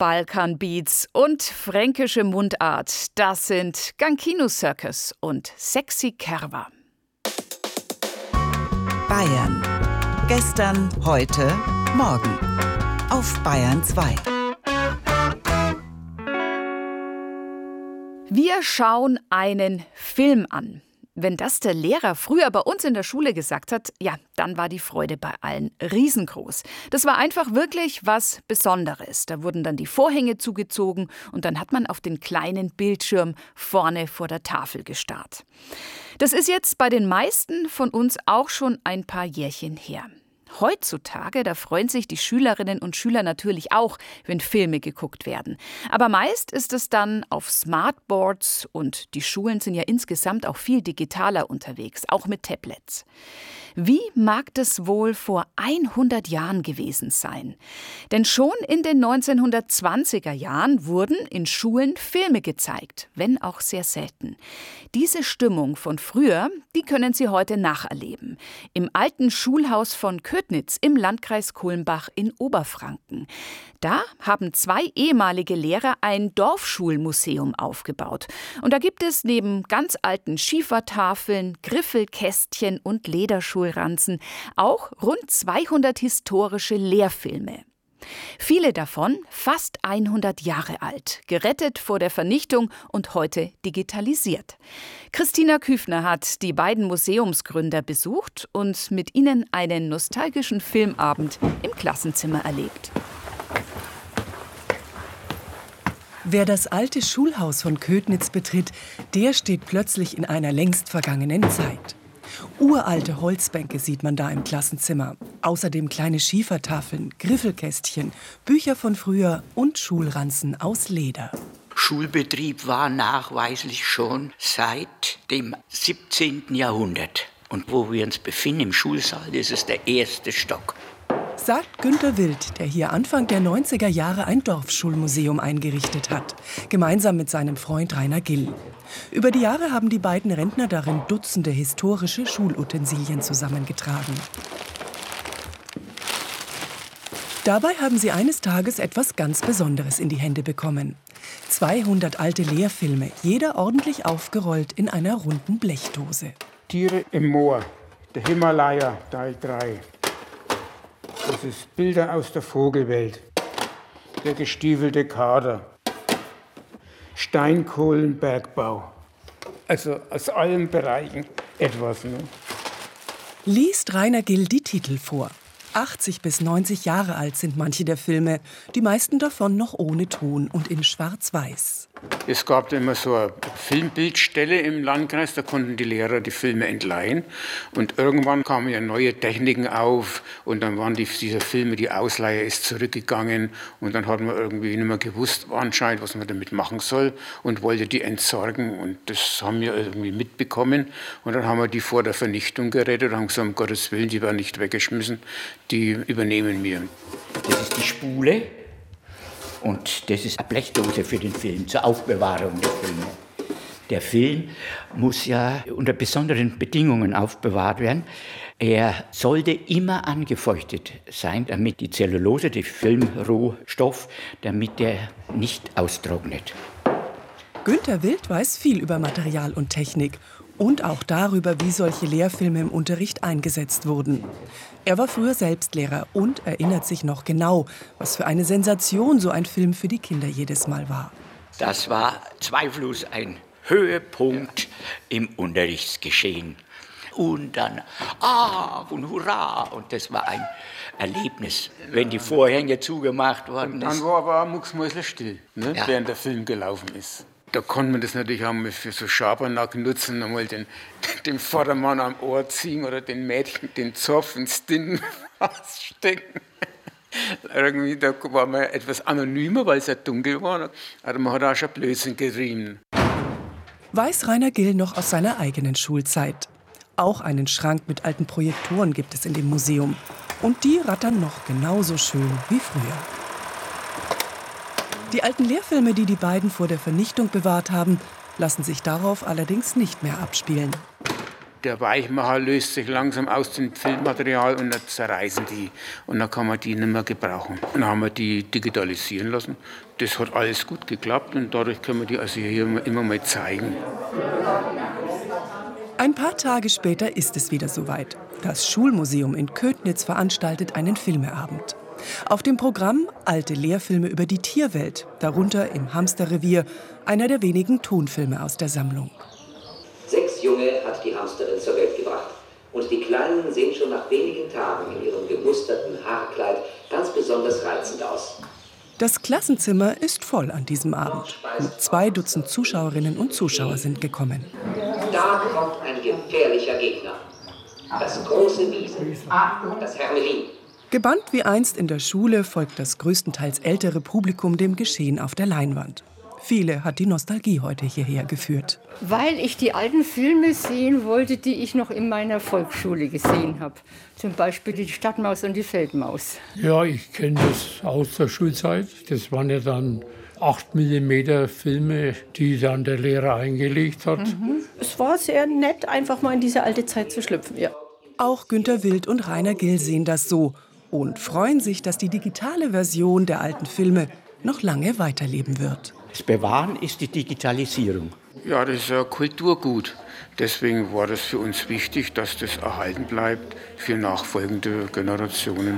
Balkanbeats und fränkische Mundart. Das sind Gankino Circus und Sexy Kerwa. Bayern. Gestern, heute, morgen. Auf Bayern 2. Wir schauen einen Film an. Wenn das der Lehrer früher bei uns in der Schule gesagt hat, ja, dann war die Freude bei allen riesengroß. Das war einfach wirklich was Besonderes. Da wurden dann die Vorhänge zugezogen und dann hat man auf den kleinen Bildschirm vorne vor der Tafel gestarrt. Das ist jetzt bei den meisten von uns auch schon ein paar Jährchen her. Heutzutage, da freuen sich die Schülerinnen und Schüler natürlich auch, wenn Filme geguckt werden. Aber meist ist es dann auf Smartboards und die Schulen sind ja insgesamt auch viel digitaler unterwegs, auch mit Tablets. Wie mag das wohl vor 100 Jahren gewesen sein? Denn schon in den 1920er Jahren wurden in Schulen Filme gezeigt, wenn auch sehr selten. Diese Stimmung von früher, die können Sie heute nacherleben. Im alten Schulhaus von Ködnitz im Landkreis Kulmbach in Oberfranken. Da haben 2 ehemalige Lehrer ein Dorfschulmuseum aufgebaut. Und da gibt es neben ganz alten Schiefertafeln, Griffelkästchen und Lederschulranzen auch rund 200 historische Lehrfilme. Viele davon fast 100 Jahre alt, gerettet vor der Vernichtung und heute digitalisiert. Christina Küfner hat die beiden Museumsgründer besucht und mit ihnen einen nostalgischen Filmabend im Klassenzimmer erlebt. Wer das alte Schulhaus von Ködnitz betritt, der steht plötzlich in einer längst vergangenen Zeit. Uralte Holzbänke sieht man da im Klassenzimmer. Außerdem kleine Schiefertafeln, Griffelkästchen, Bücher von früher und Schulranzen aus Leder. Schulbetrieb war nachweislich schon seit dem 17. Jahrhundert. Und wo wir uns befinden, im Schulsaal, das ist der 1. Stock. Sagt Günter Wild, der hier Anfang der 90er Jahre ein Dorfschulmuseum eingerichtet hat. Gemeinsam mit seinem Freund Rainer Gill. Über die Jahre haben die beiden Rentner darin Dutzende historische Schulutensilien zusammengetragen. Dabei haben sie eines Tages etwas ganz Besonderes in die Hände bekommen. 200 alte Lehrfilme, jeder ordentlich aufgerollt in einer runden Blechdose. Tiere im Moor, der Himalaya, Teil 3. Das ist Bilder aus der Vogelwelt. Der gestiefelte Kader. Steinkohlenbergbau. Also aus allen Bereichen etwas. Ne? Liest Rainer Gill die Titel vor. 80 bis 90 Jahre alt sind manche der Filme, die meisten davon noch ohne Ton und in Schwarz-Weiß. Es gab immer so eine Filmbildstelle im Landkreis, da konnten die Lehrer die Filme entleihen. Und irgendwann kamen ja neue Techniken auf und dann waren diese Filme, die Ausleihe ist zurückgegangen und dann hat man irgendwie nicht mehr gewusst anscheinend, was man damit machen soll und wollte die entsorgen und das haben wir irgendwie mitbekommen und dann haben wir die vor der Vernichtung gerettet und haben gesagt, um Gottes Willen, die werden nicht weggeschmissen, die übernehmen wir. Das ist die Spule. Und das ist eine Blechdose für den Film, zur Aufbewahrung der Filme. Der Film muss ja unter besonderen Bedingungen aufbewahrt werden. Er sollte immer angefeuchtet sein, damit die Zellulose, der Filmrohstoff, damit der nicht austrocknet. Günter Wild weiß viel über Material und Technik und auch darüber, wie solche Lehrfilme im Unterricht eingesetzt wurden. Er war früher selbst Lehrer und erinnert sich noch genau, was für eine Sensation so ein Film für die Kinder jedes Mal war. Das war zweifellos ein Höhepunkt im Unterrichtsgeschehen. Und dann, und hurra, und das war ein Erlebnis, wenn die Vorhänge zugemacht worden sind. Dann war aber mucksmäuselstill, ne, ja, während der Film gelaufen ist. Da konnte man das natürlich auch mal für so Schabernack nutzen, einmal den Vordermann am Ohr ziehen oder den Mädchen den Zopf ins Tintenfass stecken. Irgendwie, da war man etwas anonymer, weil es ja dunkel war, aber man hat auch schon Blödsinn getrieben. Weiß Rainer Gill noch aus seiner eigenen Schulzeit. Auch einen Schrank mit alten Projektoren gibt es in dem Museum. Und die rattern noch genauso schön wie früher. Die alten Lehrfilme, die die beiden vor der Vernichtung bewahrt haben, lassen sich darauf allerdings nicht mehr abspielen. Der Weichmacher löst sich langsam aus dem Filmmaterial und dann zerreißen die. Und dann kann man die nicht mehr gebrauchen. Dann haben wir die digitalisieren lassen. Das hat alles gut geklappt und dadurch können wir die also hier immer mal zeigen. Ein paar Tage später ist es wieder soweit. Das Schulmuseum in Köthnitz veranstaltet einen Filmeabend. Auf dem Programm alte Lehrfilme über die Tierwelt, darunter Im Hamsterrevier, einer der wenigen Tonfilme aus der Sammlung. 6 Junge hat die Hamsterin zur Welt gebracht. Und die Kleinen sehen schon nach wenigen Tagen in ihrem gemusterten Haarkleid ganz besonders reizend aus. Das Klassenzimmer ist voll an diesem Abend. Gut 2 Dutzend Zuschauerinnen und Zuschauer sind gekommen. Da kommt ein gefährlicher Gegner. Das große Wiesel, das Hermelin. Gebannt wie einst in der Schule folgt das größtenteils ältere Publikum dem Geschehen auf der Leinwand. Viele hat die Nostalgie heute hierher geführt. Weil ich die alten Filme sehen wollte, die ich noch in meiner Volksschule gesehen habe. Zum Beispiel die Stadtmaus und die Feldmaus. Ja, ich kenne das aus der Schulzeit. Das waren ja dann 8 mm Filme, die dann der Lehrer eingelegt hat. Es war sehr nett, einfach mal in diese alte Zeit zu schlüpfen. Ja. Auch Günter Wild und Rainer Gill sehen das so und freuen sich, dass die digitale Version der alten Filme noch lange weiterleben wird. Das Bewahren ist die Digitalisierung. Ja, das ist ja Kulturgut. Deswegen war das für uns wichtig, dass das erhalten bleibt für nachfolgende Generationen.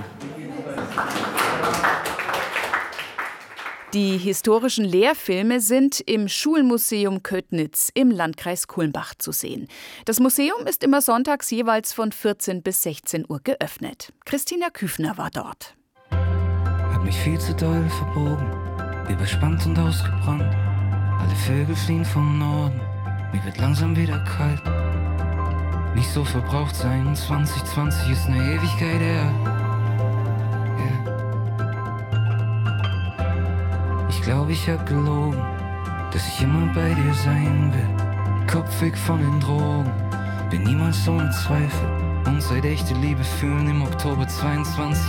Die historischen Lehrfilme sind im Schulmuseum Köthnitz im Landkreis Kulmbach zu sehen. Das Museum ist immer sonntags jeweils von 14 bis 16 Uhr geöffnet. Christina Küfner war dort. Hab mich viel zu doll verbogen, überspannt und ausgebrannt. Alle Vögel fliehen vom Norden, mir wird langsam wieder kalt. Nicht so verbraucht sein, 2020 ist eine Ewigkeit her. Ich glaube, ich hab gelogen, dass ich immer bei dir sein will. Kopf weg von den Drogen, bin niemals ohne Zweifel. Und seit echte Liebe fühlen im Oktober 22.